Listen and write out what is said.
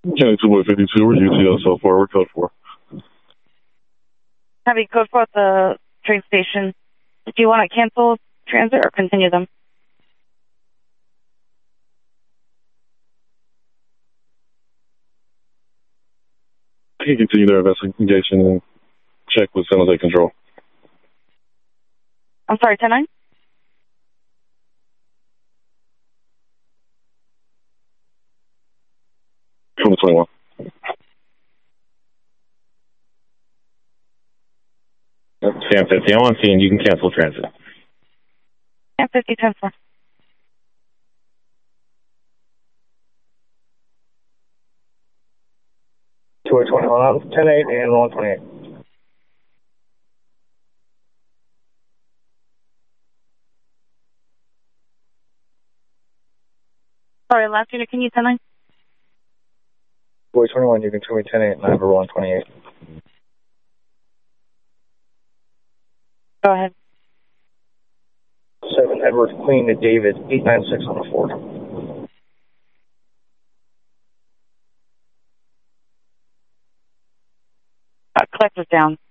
County 252, we're UTL so far, we're code 4. Heavy code 4 at the train station. Do you want to cancel transit or continue them? I can continue their investigation and check with San Jose Control. I'm sorry, 10-9? From the 21. Sam 50, I'm on scene. You can cancel transit. Sam 50, 10-4. Tour 21, 10-8 and 128. Sorry, last unit, can you 10-9? Tour 21, you can show me 10-8, 9 for 128. Go ahead. 7 Edward Queen to David, 896 on the 4. Collector's down.